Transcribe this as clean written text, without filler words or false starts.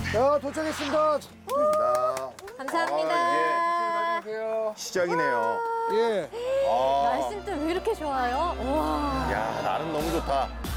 자, 도착했습니다. 감사합니다. 아, 시작이네요. 예. 날씨 또 왜 이렇게 좋아요? 우와. 야, 나름 너무 좋다.